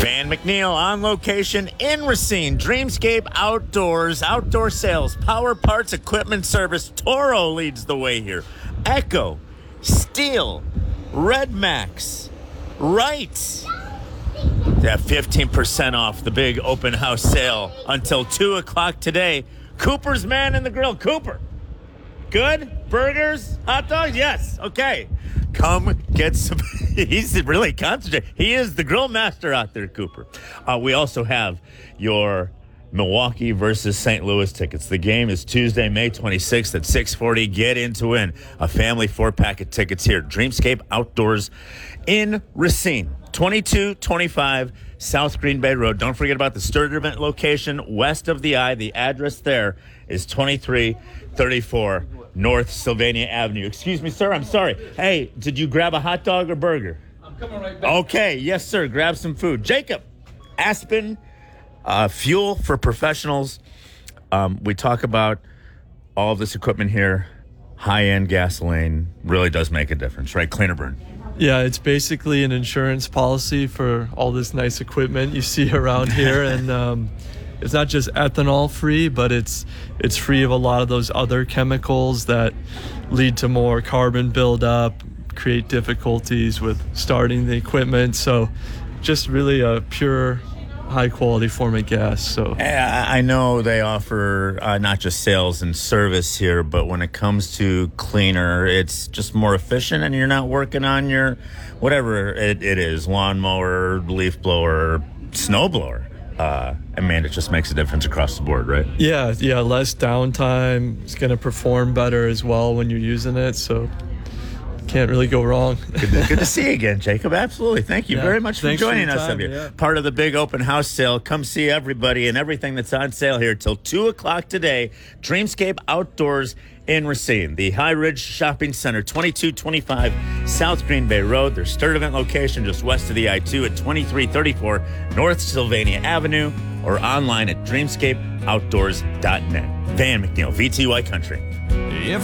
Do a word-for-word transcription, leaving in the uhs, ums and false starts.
Van McNeil on location in Racine. Dreamscape Outdoors, outdoor sales, power parts, equipment service. Toro leads the way here. Echo, Steel, Red Max, Wright. They have fifteen percent off the big open house sale until two o'clock today. Cooper's Man in the Grill. Cooper, good? Burgers? Hot dogs? Yes. Okay. Come get some. He's really concentrated. He is the grill master out there, Cooper. Uh, we also have your Milwaukee versus Saint Louis tickets. The game is Tuesday, May twenty-sixth at six forty. Get in to win a family four-pack of tickets here. Dreamscape Outdoors in Racine. twenty-two twenty-five South Green Bay Road. Don't forget about the Sturtevant location west of the I. The address there is twenty-three thirty-four North Sylvania Avenue. Excuse me, sir. I'm sorry. Hey, did you grab a hot dog or burger? I'm coming right back. Okay. Yes, sir. Grab some food. Jacob, Aspen, uh, fuel for professionals. Um, we talk about all of this equipment here. High-end gasoline really does make a difference, right? Cleaner burn. Yeah, it's basically an insurance policy for all this nice equipment you see around here. And um, it's not just ethanol free, but it's it's free of a lot of those other chemicals that lead to more carbon buildup, create difficulties with starting the equipment. So just really a pure, high-quality form of gas. So I know they offer uh, not just sales and service here, but when it comes to cleaner, it's just more efficient, and you're not working on your whatever it, it is, lawnmower, leaf blower, snow blower. Uh, I mean, it just makes a difference across the board, right? Yeah, yeah, less downtime. It's going to perform better as well when you're using it, so can't really go wrong. good, to, good to see you again, Jacob. Absolutely. Thank you yeah, very much for joining for us. time, Here. yeah. Part of the big open house sale. Come see everybody and everything that's on sale here till two o'clock today. Dreamscape Outdoors in Racine. The High Ridge Shopping Center, twenty-two twenty-five South Green Bay Road. Their Sturtevant location just west of the I two at twenty-three thirty-four North Sylvania Avenue, or online at dreamscape outdoors dot net. Van McNeil, V T Y Country.